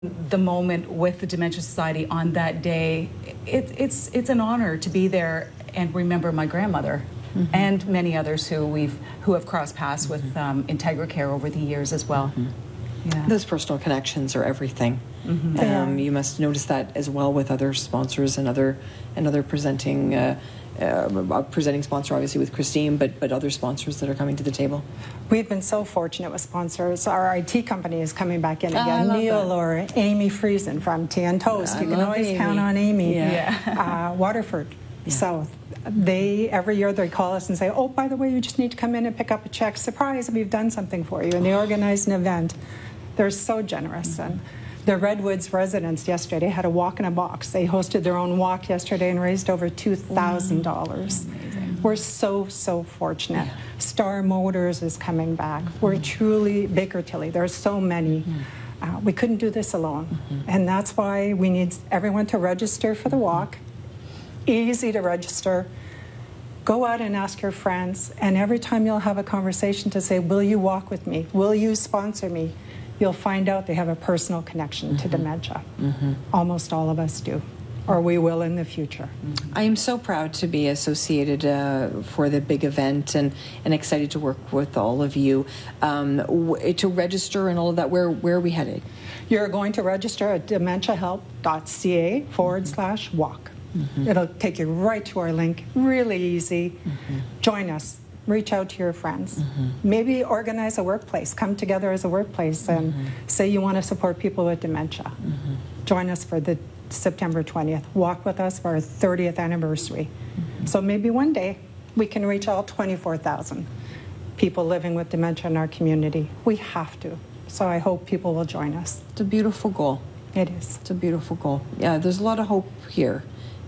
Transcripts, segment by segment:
the moment with the Dementia Society on that day, it's an honor to be there and remember my grandmother and many others who have crossed paths with IntegraCare over the years as well. Yeah. Those personal connections are everything. You must notice that as well with other sponsors and other presenting sponsor, obviously with Christine, but other sponsors that are coming to the table. We've been so fortunate with sponsors. Our IT company is coming back in again. Neil or Amy Friesen from Tea and Toast. You can always count on Amy. Waterford South. Every year they call us and say, oh, by the way, you just need to come in and pick up a check. Surprise, we've done something for you. And they organize an event. They're so generous. And the Redwoods residents yesterday had a walk in a box. They hosted their own walk yesterday and raised over $2,000. We're so fortunate. Star Motors is coming back. We're truly, Baker Tilly, there's so many. We couldn't do this alone. And that's why we need everyone to register for the walk. Easy to register. Go out and ask your friends. And every time you'll have a conversation to say, will you walk with me? Will you sponsor me? You'll find out they have a personal connection to dementia. Almost all of us do, or we will in the future. I am so proud to be associated for the big event and excited to work with all of you. To register and all of that, where are we headed? You're going to register at dementiahelp.ca/walk. It'll take you right to our link, really easy. Join us. Reach out to your friends. Maybe organize a workplace. Come together as a workplace and say you want to support people with dementia. Join us for the September 20th. Walk with us for our 30th anniversary. So maybe one day we can reach all 24,000 people living with dementia in our community. We have to. So I hope people will join us. It's a beautiful goal. It is. It's a beautiful goal. Yeah, there's a lot of hope here.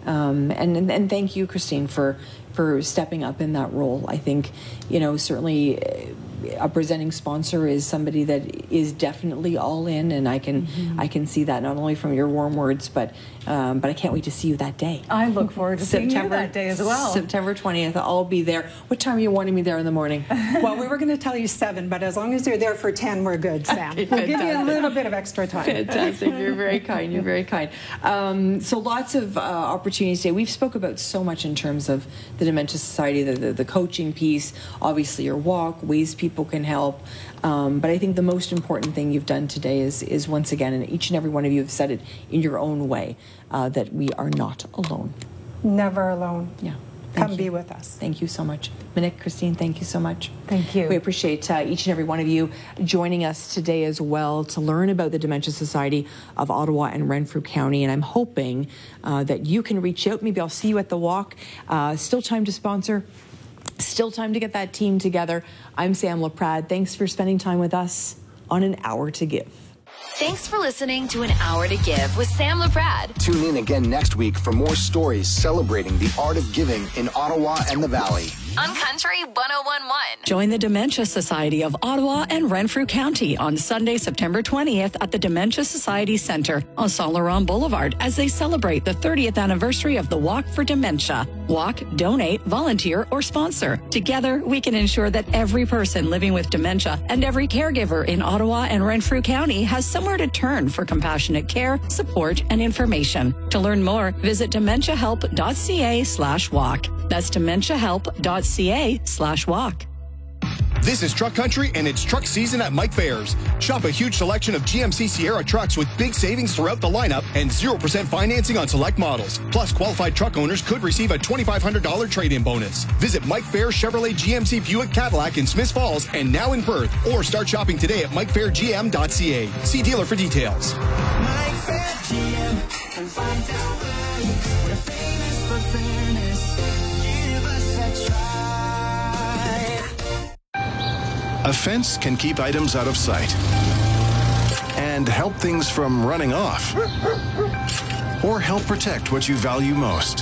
And thank you, Christine, for stepping up in that role. I think, certainly a presenting sponsor is somebody that is definitely all in, and I can see that not only from your warm words, but I can't wait to see you that day. I look forward to seeing you that day as well. September 20th, I'll be there. What time are you wanting me there in the morning? Well, we were going to tell you 7, but as long as you're there for 10, we're good, Sam. We'll give you a little bit of extra time. Fantastic. You're very kind. You're very kind. So lots of opportunities today. We've spoke about so much in terms of the Dementia Society, the coaching piece, obviously your walk, ways people can help. But I think the most important thing you've done today is once again, and each and every one of you have said it in your own way, that we are not alone. Never alone. Yeah. Come be with us. Thank you so much. Monique, Christine, thank you so much. Thank you. We appreciate each and every one of you joining us today as well to learn about the Dementia Society of Ottawa and Renfrew County. And I'm hoping that you can reach out. Maybe I'll see you at the walk. Still time to sponsor. Still time to get that team together. I'm Sam Laprade. Thanks for spending time with us on An Hour to Give. Thanks for listening to An Hour to Give with Sam Laprade. Tune in again next week for more stories celebrating the art of giving in Ottawa and the Valley. On Country 101.1. Join the Dementia Society of Ottawa and Renfrew County on Sunday, September 20th at the Dementia Society Centre on Saint Laurent Boulevard as they celebrate the 30th anniversary of the Walk for Dementia. Walk, donate, volunteer, or sponsor. Together, we can ensure that every person living with dementia and every caregiver in Ottawa and Renfrew County has somewhere to turn for compassionate care, support, and information. To learn more, visit dementiahelp.ca/walk. That's dementiahelp.ca/walk. This is Truck Country, and it's truck season at Mike Fairs. Shop a huge selection of GMC Sierra trucks with big savings throughout the lineup and 0% financing on select models. Plus, qualified truck owners could receive a $2,500 trade-in bonus. Visit Mike Fair Chevrolet GMC Buick Cadillac in Smiths Falls and now in Perth, or start shopping today at MikeFairGM.ca. See dealer for details. Mike Fair GM, and find out why we're famous for fairness. Give us a try. A fence can keep items out of sight and help things from running off, or help protect what you value most.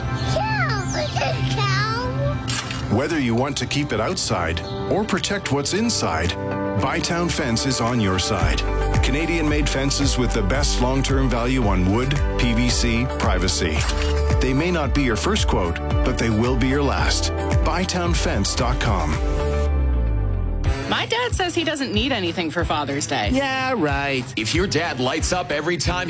Whether you want to keep it outside or protect what's inside, Bytown Fence is on your side. Canadian-made fences with the best long-term value on wood, PVC, privacy. They may not be your first quote, but they will be your last. BytownFence.com. My dad says he doesn't need anything for Father's Day. Yeah, right. If your dad lights up every time